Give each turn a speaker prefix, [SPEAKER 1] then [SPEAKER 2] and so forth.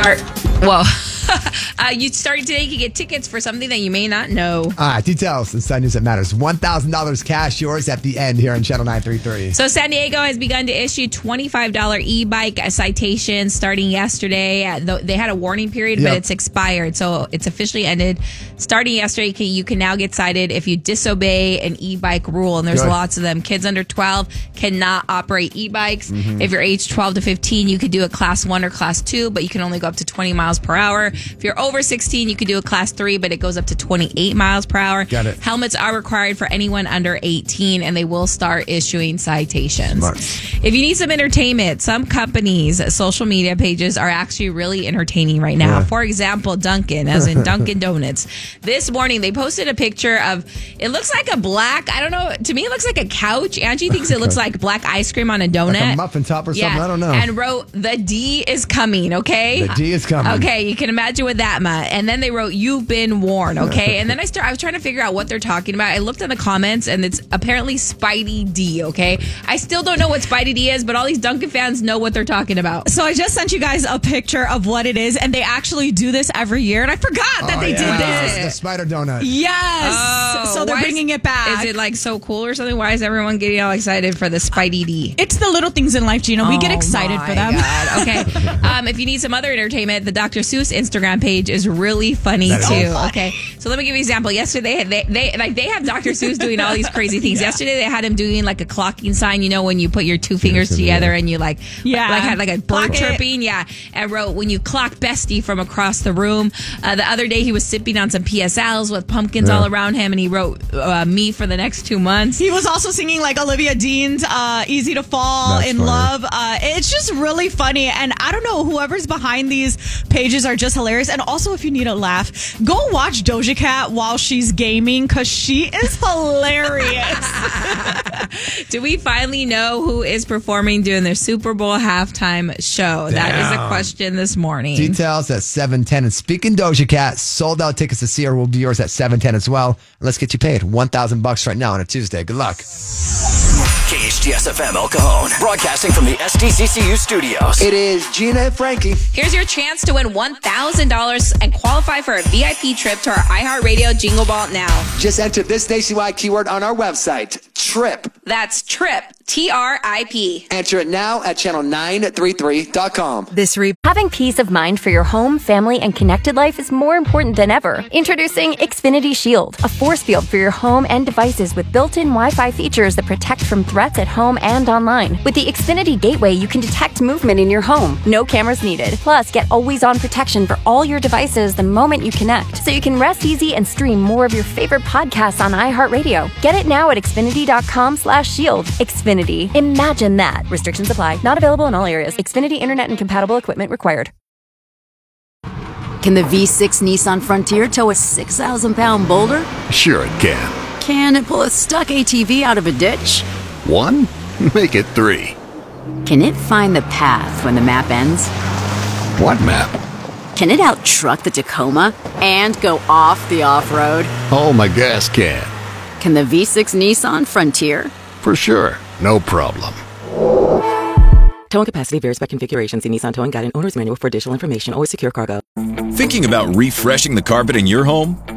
[SPEAKER 1] Well, you starting today, you can get tickets for something that you may not know.
[SPEAKER 2] All right, details inside News That Matters. $1,000 cash, yours at the end here on Channel 933.
[SPEAKER 1] So San Diego has begun to issue $25 e-bike citations starting yesterday. They had a warning period, but it's expired. So it's officially ended. Starting yesterday, you can now get cited if you disobey an e-bike rule. And there's lots of them. Kids under 12 cannot operate e-bikes. If you're age 12 to 15, you could do a class 1 or class 2, but you can only go up to 20 miles per hour. If you're over 16, you could do a class 3, but it goes up to 28 miles per hour.
[SPEAKER 2] Got it.
[SPEAKER 1] Helmets are required for anyone under 18, and they will start issuing citations.
[SPEAKER 2] Smart.
[SPEAKER 1] If you need some entertainment, some companies' social media pages are actually really entertaining right now. For example, Dunkin', as in Dunkin' Donuts. This morning, they posted a picture of, it looks like a black, I don't know, to me it looks like a couch. Angie thinks it looks like black ice cream on a donut.
[SPEAKER 2] Like a muffin top or something, I don't know.
[SPEAKER 1] And wrote, the D is coming, okay?
[SPEAKER 2] The D is coming.
[SPEAKER 1] Okay, you can imagine with that, Ma. And then they wrote, you've been warned, okay? And then I was trying to figure out what they're talking about. I looked in the comments, and it's apparently Spidey D, okay? I still don't know what Spidey D is, but all these Dunkin' fans know what they're talking about.
[SPEAKER 3] So I just sent you guys a picture of what it is, and they actually do this every year, and I forgot that they did this.
[SPEAKER 2] The spider donut.
[SPEAKER 3] Yes.
[SPEAKER 1] Oh,
[SPEAKER 3] so they're bringing it back.
[SPEAKER 1] Is it like so cool or something? Why is everyone getting all excited for the Spidey D?
[SPEAKER 3] It's the little things in life, Gina. We get excited for them.
[SPEAKER 1] God. Okay. If you need some other entertainment, the Dr. Seuss Instagram page is really funny too. Okay. So let me give you an example. Yesterday they have Dr. Seuss doing all these crazy things. Yesterday they had him doing like a clocking sign, you know, when you put your two fingers together and you had like a bird chirping, and wrote, when you clock bestie from across the room. The other day he was sipping on some PSLs with pumpkins all around him, and he wrote me for the next 2 months.
[SPEAKER 3] He was also singing like Olivia Dean's Easy to Fall in Love. It's just really funny, and I don't know, whoever's behind these pages are just hilarious. And also, if you need a laugh, go watch Doja Cat while she's gaming, because she is hilarious.
[SPEAKER 1] Do we finally know who is performing during their Super Bowl halftime show? That is a question this morning.
[SPEAKER 2] Details at 7:10. And speaking Doja Cat, sold out tickets to see her will be yours at 7:10 as well. Let's get you paid $1,000 right now on a Tuesday. Good luck.
[SPEAKER 4] KHTS-FM El Cajon, broadcasting from the SDCCU studios.
[SPEAKER 2] It is Gina and Frankie.
[SPEAKER 1] Here's your chance to win $1,000 and qualify for a VIP trip to our iHeartRadio Jingle Ball now.
[SPEAKER 2] Just enter this nationwide keyword on our website, TRIP.
[SPEAKER 1] That's TRIP, TRIP.
[SPEAKER 2] Enter it now at channel933.com.
[SPEAKER 5] Having peace of mind for your home, family, and connected life is more important than ever. Introducing Xfinity Shield, a force field for your home and devices with built-in Wi-Fi features that protect from threats at home and online. With the Xfinity Gateway, you can detect movement in your home. No cameras needed. Plus, get always-on protection for all your devices the moment you connect, so you can rest easy and stream more of your favorite podcasts on iHeartRadio. Get it now at Xfinity.com/shield. Xfinity. Imagine that. Restrictions apply. Not available in all areas. Xfinity Internet and compatible equipment required.
[SPEAKER 6] Can the V6 Nissan Frontier tow a 6,000-pound boulder?
[SPEAKER 7] Sure it can.
[SPEAKER 6] Can it pull a stuck ATV out of a ditch?
[SPEAKER 7] 1? Make it 3.
[SPEAKER 6] Can it find the path when the map ends?
[SPEAKER 7] What map?
[SPEAKER 6] Can it out-truck the Tacoma and go off the off-road?
[SPEAKER 7] Oh, my gas can.
[SPEAKER 6] Can the V6 Nissan Frontier?
[SPEAKER 7] For sure. No problem.
[SPEAKER 8] Towing capacity varies by configuration. See Nissan Towing Guide and Owner's Manual for additional information. Always secure cargo.
[SPEAKER 9] Thinking about refreshing the carpet in your home?